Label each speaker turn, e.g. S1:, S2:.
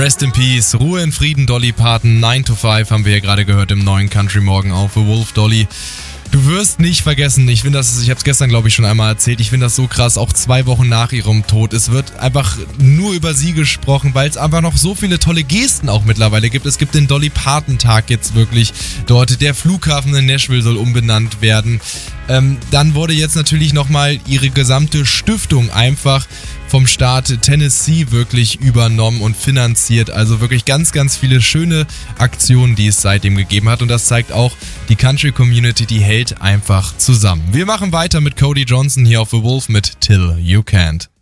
S1: Rest in Peace, Ruhe in Frieden, Dolly Parton. 9 to 5 haben wir ja gerade gehört im neuen Country Morgen auf The Wolf, Dolly. Du wirst nicht vergessen, ich habe es gestern, glaube ich, schon einmal erzählt, ich finde das so krass, auch 2 Wochen nach ihrem Tod. Es wird einfach nur über sie gesprochen, weil es einfach noch so viele tolle Gesten auch mittlerweile gibt. Es gibt den Dolly Parton Tag jetzt wirklich dort. Der Flughafen in Nashville soll umbenannt werden. Dann wurde jetzt natürlich nochmal ihre gesamte Stiftung einfach vom Staat Tennessee wirklich übernommen und finanziert. Also wirklich ganz, ganz viele schöne Aktionen, die es seitdem gegeben hat. Und das zeigt auch, die Country-Community, die hält einfach zusammen. Wir machen weiter mit Cody Johnson hier auf The Wolf mit Till You Can't.